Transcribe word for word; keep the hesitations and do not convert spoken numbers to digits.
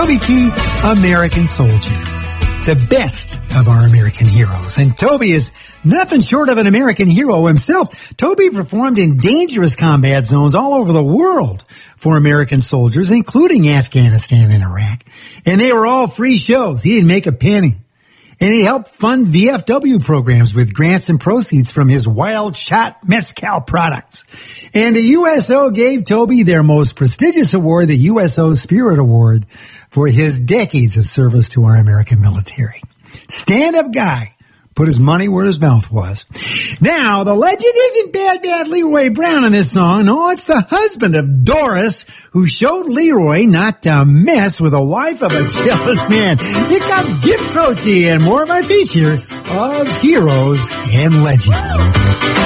Toby Keith, American Soldier. The best of our American heroes. And Toby is nothing short of an American hero himself. Toby performed in dangerous combat zones all over the world for American soldiers, including Afghanistan and Iraq. And they were all free shows. He didn't make a penny. And he helped fund V F W programs with grants and proceeds from his Wild Shot Mezcal products. And the U S O gave Toby their most prestigious award, the U S O Spirit Award, for his decades of service to our American military. Stand-up guy. Put his money where his mouth was. Now, the legend isn't Bad Bad Leroy Brown in this song. No, it's the husband of Doris who showed Leroy not to mess with the wife of a jealous man. Here comes Jim Croce and more of our feature of Heroes and Legends.